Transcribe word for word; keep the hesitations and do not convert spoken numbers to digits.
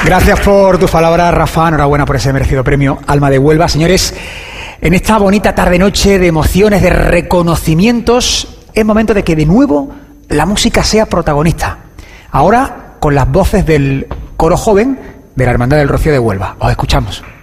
Gracias por tus palabras, Rafa. Enhorabuena por ese merecido premio Alma de Huelva. Señores, en esta bonita tarde-noche de emociones, de reconocimientos, es momento de que de nuevo la música sea protagonista. Ahora con las voces del coro joven de la Hermandad del Rocío de Huelva. Os escuchamos.